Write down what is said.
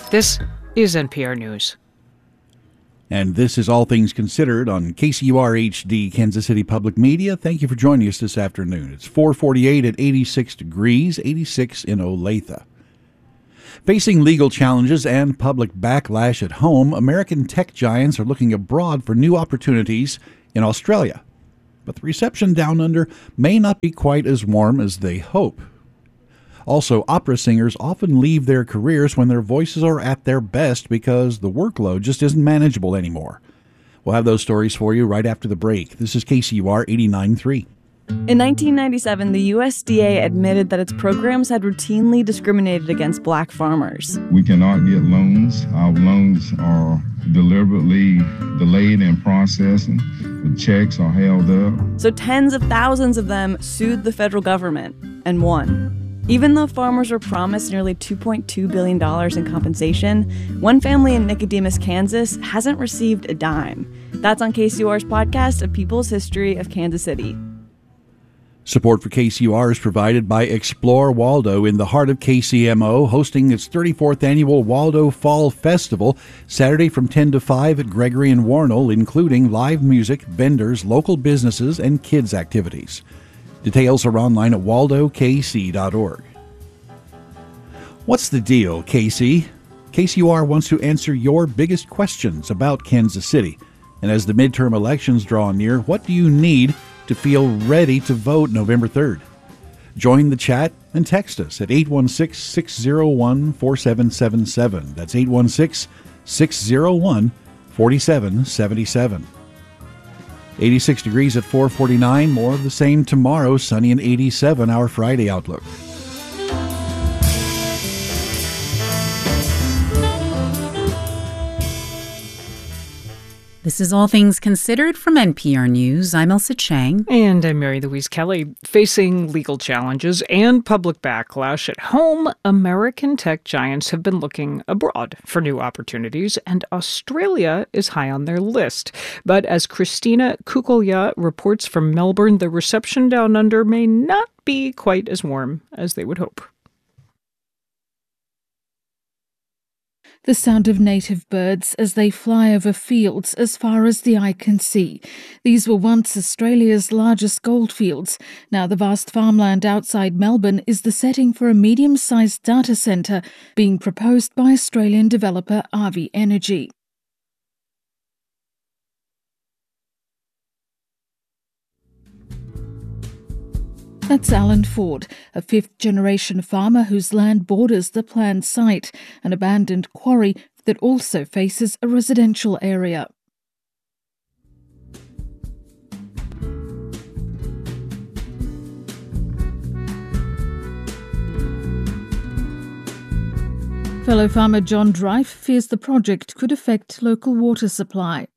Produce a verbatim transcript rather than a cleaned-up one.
This is N P R News. And this is All Things Considered on K C U R H D, Kansas City Public Media. Thank you for joining us this afternoon. It's four forty-eight at eighty-six degrees, eighty-six in Olathe. Facing legal challenges and public backlash at home, American tech giants are looking abroad for new opportunities in Australia. But the reception down under may not be quite as warm as they hope. Also, opera singers often leave their careers when their voices are at their best because the workload just isn't manageable anymore. We'll have those stories for you right after the break. This is K C U R eighty-nine point three. In nineteen ninety-seven, the U S D A admitted that its programs had routinely discriminated against black farmers. We cannot get loans. Our loans are deliberately delayed in processing. The checks are held up. So tens of thousands of them sued the federal government and won. Even though farmers were promised nearly two point two billion dollars in compensation, one family in Nicodemus, Kansas hasn't received a dime. That's on K C U R's podcast, A People's History of Kansas City. Support for K C U R is provided by Explore Waldo in the heart of K C M O, hosting its thirty-fourth annual Waldo Fall Festival, Saturday from ten to five at Gregory and Warnell, including live music, vendors, local businesses, and kids' activities. Details are online at waldo k c dot org. What's the deal, K C? K C U R wants to answer your biggest questions about Kansas City. And as the midterm elections draw near, what do you need to feel ready to vote November third? Join the chat and text us at eight one six, six zero one, four seven seven seven. That's eight one six, six zero one, four seven seven seven. eighty-six degrees at four forty-nine. More of the same tomorrow. Sunny and eighty-seven, our Friday outlook. This is All Things Considered from N P R News. I'm Elsa Chang. And I'm Mary Louise Kelly. Facing legal challenges and public backlash at home, American tech giants have been looking abroad for new opportunities, and Australia is high on their list. But as Christina Kukulya reports from Melbourne, the reception down under may not be quite as warm as they would hope. The sound of native birds as they fly over fields as far as the eye can see. These were once Australia's largest goldfields. Now the vast farmland outside Melbourne is the setting for a medium-sized data centre being proposed by Australian developer Avi Energy. That's Alan Ford, a fifth-generation farmer whose land borders the planned site, an abandoned quarry that also faces a residential area. Fellow farmer John Drive fears the project could affect local water supply.